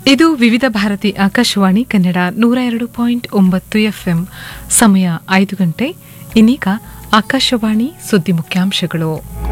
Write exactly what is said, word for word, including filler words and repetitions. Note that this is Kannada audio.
ಇದು ವಿವಿಧ ಭಾರತಿ ಆಕಾಶವಾಣಿ ಕನ್ನಡ ನೂರ ಎರಡು ಪಾಯಿಂಟ್ ಒಂಬತ್ತು ಎಫ್ಎಂ. ಸಮಯ ಐದು ಗಂಟೆ. ಇನ್ನೀಗ ಆಕಾಶವಾಣಿ ಸುದ್ದಿ ಮುಖ್ಯಾಂಶಗಳು.